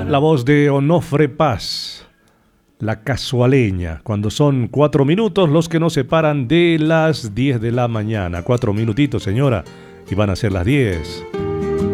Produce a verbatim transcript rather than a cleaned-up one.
La voz de Onofre Paz, La Casualeña, cuando son cuatro minutos los que nos separan de las diez de la mañana. Cuatro minutitos, señora, y van a ser las diez.